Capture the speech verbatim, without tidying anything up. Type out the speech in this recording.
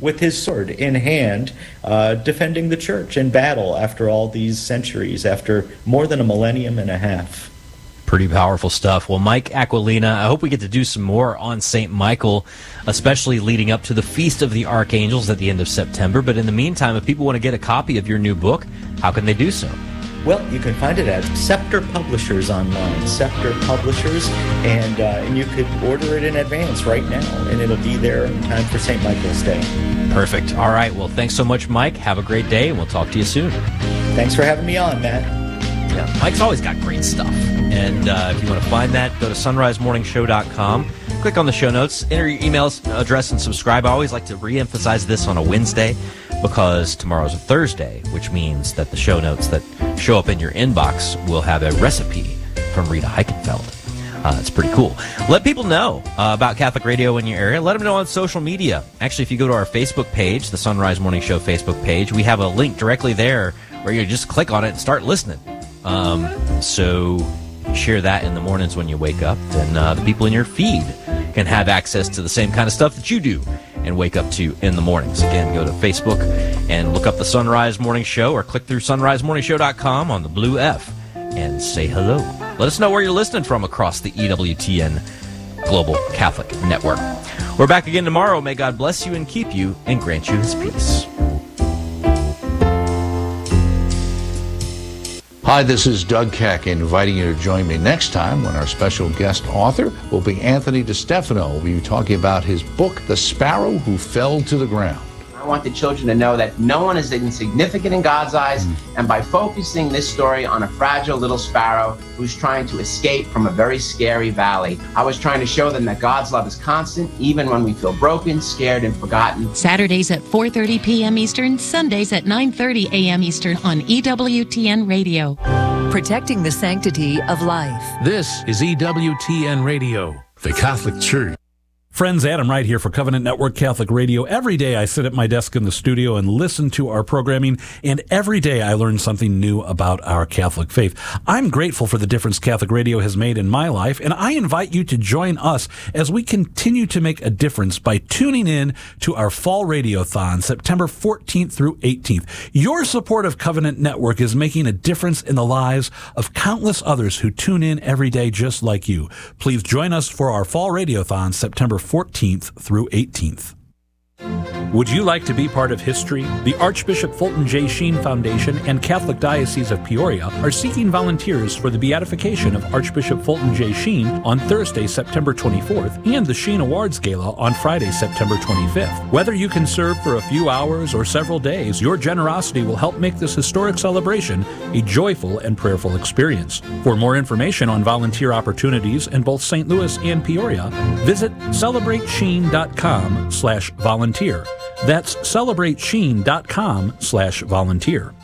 with his sword in hand, uh, defending the church in battle after all these centuries, after more than a millennium and a half. Pretty powerful stuff. Well, Mike Aquilina, I hope we get to do some more on Saint Michael, especially leading up to the Feast of the Archangels at the end of September. But in the meantime, if people want to get a copy of your new book, how can they do so? Well, you can find it at Scepter Publishers online, Scepter Publishers, and uh, and you could order it in advance right now, and it'll be there in time for Saint Michael's Day. Perfect. All right. Well, thanks so much, Mike. Have a great day, and we'll talk to you soon. Thanks for having me on, Matt. Yeah, Mike's always got great stuff. And uh, if you want to find that, go to sunrise morning show dot com. Click on the show notes, enter your email address, and subscribe. I always like to reemphasize this on a Wednesday because tomorrow's a Thursday, which means that the show notes that show up in your inbox will have a recipe from Rita Heikenfeld. Uh, it's pretty cool. Let people know uh, about Catholic Radio in your area. Let them know on social media. Actually, if you go to our Facebook page, the Sunrise Morning Show Facebook page, we have a link directly there where you just click on it and start listening. Um, so share that in the mornings when you wake up, then uh, the people in your feed can have access to the same kind of stuff that you do and wake up to in the mornings. Again, go to Facebook and look up the Sunrise Morning Show or click through sunrise morning show dot com on the blue F and say hello. Let us know where you're listening from across the E W T N Global Catholic Network. We're back again tomorrow. May God bless you and keep you and grant you his peace. Hi, this is Doug Keck, inviting you to join me next time when our special guest author will be Anthony DeStefano. We'll be talking about his book, The Sparrow Who Fell to the Ground. I want the children to know that no one is insignificant in God's eyes, mm. and by focusing this story on a fragile little sparrow who's trying to escape from a very scary valley, I was trying to show them that God's love is constant, even when we feel broken, scared, and forgotten. Saturdays at four thirty p.m. Eastern, Sundays at nine thirty a.m. Eastern on E W T N Radio. Protecting the sanctity of life. This is E W T N Radio, the Catholic Church. Friends, Adam Wright here for Covenant Network Catholic Radio. Every day I sit at my desk in the studio and listen to our programming, and every day I learn something new about our Catholic faith. I'm grateful for the difference Catholic Radio has made in my life, and I invite you to join us as we continue to make a difference by tuning in to our Fall Radiothon, September fourteenth through eighteenth. Your support of Covenant Network is making a difference in the lives of countless others who tune in every day just like you. Please join us for our Fall Radiothon, September fourteenth through eighteenth. Would you like to be part of history? The Archbishop Fulton J. Sheen Foundation and Catholic Diocese of Peoria are seeking volunteers for the beatification of Archbishop Fulton J. Sheen on Thursday, September twenty-fourth, and the Sheen Awards Gala on Friday, September twenty-fifth. Whether you can serve for a few hours or several days, your generosity will help make this historic celebration a joyful and prayerful experience. For more information on volunteer opportunities in both Saint Louis and Peoria, visit celebrate sheen dot com slash volunteer. That's celebrate sheen dot com slash volunteer.